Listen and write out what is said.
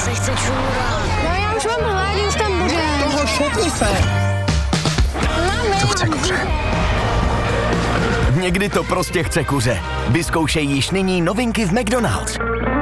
se chce čůrat. No já už mám hlad, už tam bude. Toho šutni se. To chce kuře. Někdy to prostě chce kuře. Vyzkoušej již nyní novinky v McDonald's.